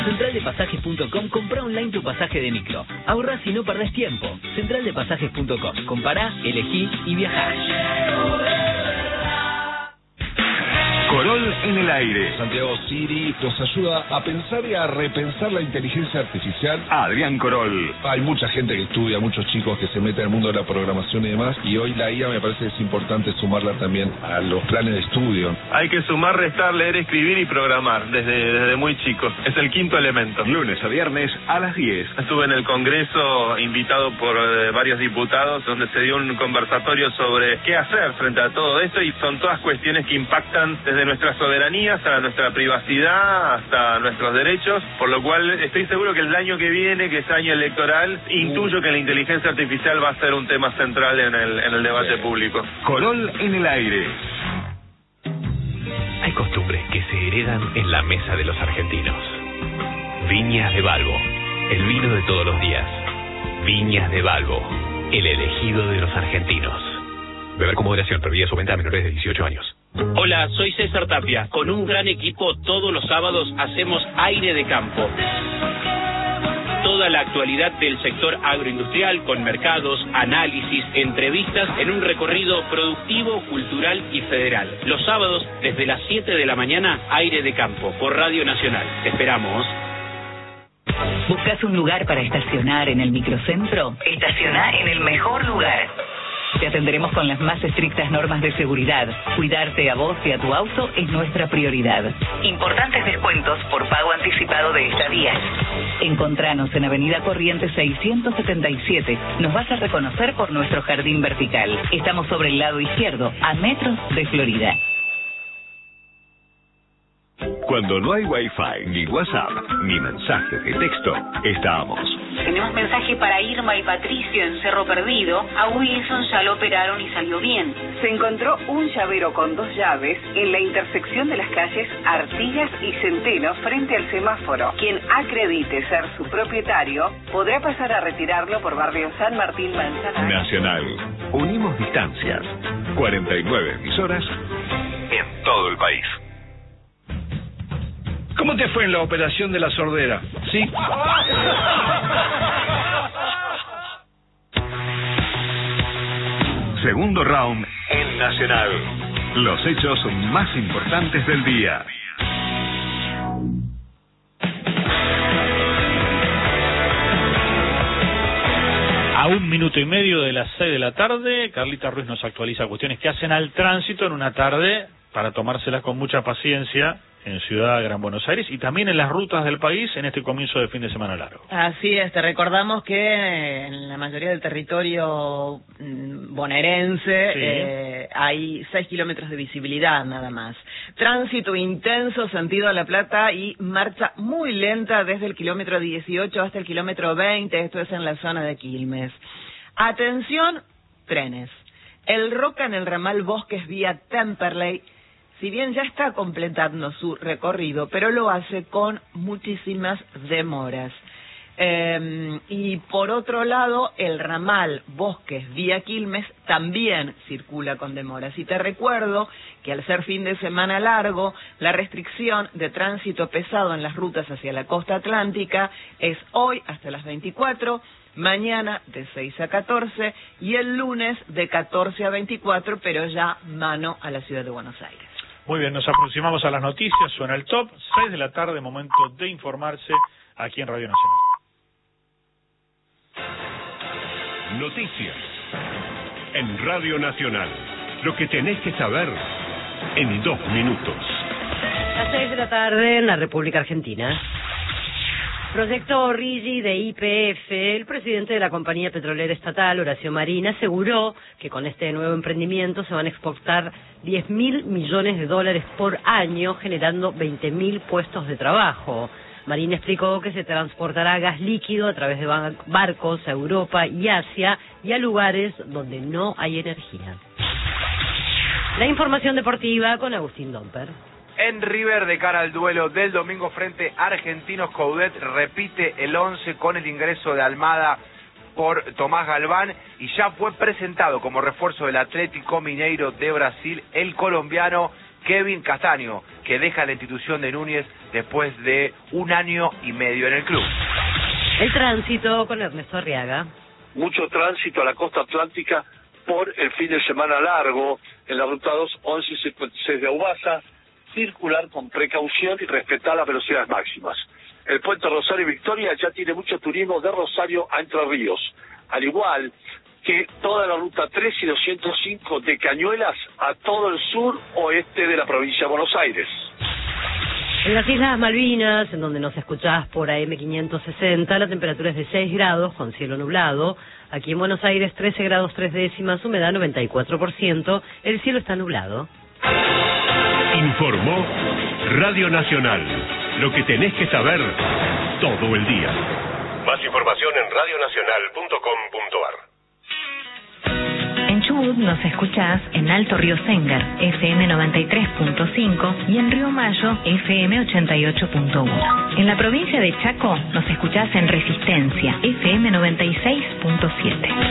Centraldepasajes.com, compra online tu pasaje de micro. Ahorrás y no perdés tiempo. Centraldepasajes.com, compará, elegí y viajá. Corol en el aire. Santiago Siri nos ayuda a pensar y a repensar la inteligencia artificial. Adrián Corol. Hay mucha gente que estudia, muchos chicos que se meten en el mundo de la programación y demás, y hoy la IA me parece que es importante sumarla también a los planes de estudio. Hay que sumar, restar, leer, escribir y programar desde muy chicos. Es el quinto elemento. Lunes a viernes a las 10. Estuve en el Congreso invitado por varios diputados donde se dio un conversatorio sobre qué hacer frente a todo esto, y son todas cuestiones que impactan desde nuestras soberanías hasta nuestra privacidad, hasta nuestros derechos, por lo cual estoy seguro que el año que viene, que es año electoral, intuyo que la inteligencia artificial va a ser un tema central en el debate público. Corol en el aire. Hay costumbres que se heredan en la mesa de los argentinos. Viñas de Balbo, el vino de todos los días. Viñas de Balbo, el elegido de los argentinos. Beber con moderación, prohibida su venta a menores de 18 años. Hola, soy César Tapia. Con un gran equipo, todos los sábados hacemos Aire de Campo. Toda la actualidad del sector agroindustrial, con mercados, análisis, entrevistas, en un recorrido productivo, cultural y federal. Los sábados, desde las 7 de la mañana, Aire de Campo, por Radio Nacional. Te esperamos. ¿Buscas un lugar para estacionar en el microcentro? Estaciona en el mejor lugar. Te atenderemos con las más estrictas normas de seguridad. Cuidarte a vos y a tu auto es nuestra prioridad. Importantes descuentos por pago anticipado de estadías. Encontranos en Avenida Corrientes 677. Nos vas a reconocer por nuestro jardín vertical. Estamos sobre el lado izquierdo, a metros de Florida. Cuando no hay Wi-Fi, ni WhatsApp, ni mensajes de texto, estamos. Tenemos mensaje para Irma y Patricio en Cerro Perdido. A Wilson ya lo operaron y salió bien. Se encontró un llavero con 2 llaves en la intersección de las calles Artigas y Centeno frente al semáforo. Quien acredite ser su propietario podrá pasar a retirarlo por barrio San Martín Manzanares. Nacional. Unimos distancias. 49 emisoras en todo el país. ¿Cómo te fue en la operación de la sordera? ¿Sí? Segundo round en Nacional. Los hechos más importantes del día. A 1 minuto y medio de las 6 de la tarde, Carlita Ruiz nos actualiza cuestiones que hacen al tránsito en una tarde para tomárselas con mucha paciencia en Ciudad Gran Buenos Aires y también en las rutas del país en este comienzo de fin de semana largo. Así es, te recordamos que en la mayoría del territorio bonaerense hay 6 kilómetros de visibilidad nada más. Tránsito intenso sentido a La Plata y marcha muy lenta desde el kilómetro 18 hasta el kilómetro 20, esto es en la zona de Quilmes. Atención, trenes. El Roca en el ramal Bosques vía Temperley, si bien ya está completando su recorrido, pero lo hace con muchísimas demoras. Y por otro lado, el ramal Bosques vía Quilmes también circula con demoras. Y te recuerdo que al ser fin de semana largo, la restricción de tránsito pesado en las rutas hacia la costa atlántica es hoy hasta las 24, mañana de 6 a 14 y el lunes de 14 a 24, pero ya mano a la ciudad de Buenos Aires. Muy bien, nos aproximamos a las noticias, suena el top, 6 de la tarde, momento de informarse aquí en Radio Nacional. Noticias en Radio Nacional. Lo que tenés que saber en 2 minutos. Las 6 de la tarde en la República Argentina. Proyecto RIGI de YPF, el presidente de la compañía petrolera estatal, Horacio Marín, aseguró que con este nuevo emprendimiento se van a exportar $10.000 millones por año, generando 20.000 puestos de trabajo. Marín explicó que se transportará gas líquido a través de barcos a Europa y Asia y a lugares donde no hay energía. La información deportiva con Agustín Domper. En River, de cara al duelo del domingo frente a Argentinos, Coudet repite el 11 con el ingreso de Almada por Tomás Galván y ya fue presentado como refuerzo del Atlético Mineiro de Brasil el colombiano Kevin Castaño, que deja la institución de Núñez después de 1 año y medio en el club. El tránsito con Ernesto Arriaga. Mucho tránsito a la costa atlántica por el fin de semana largo en la ruta 2, 11 y 56 de Aubasa. Circular con precaución y respetar las velocidades máximas. El puente Rosario y Victoria ya tiene mucho turismo de Rosario a Entre Ríos, al igual que toda la ruta 3 y 205 de Cañuelas a todo el sur oeste de la provincia de Buenos Aires. En las Islas Malvinas, en donde nos escuchás por AM560, la temperatura es de 6 grados con cielo nublado. Aquí en Buenos Aires 13 grados 3 décimas, humedad 94%, el cielo está nublado. Informó Radio Nacional. Lo que tenés que saber todo el día. Más información en radionacional.com.ar. En Chubut nos escuchás en Alto Río Sengar, FM 93.5 y en Río Mayo, FM 88.1. En la provincia de Chaco nos escuchás en Resistencia, FM 96.7.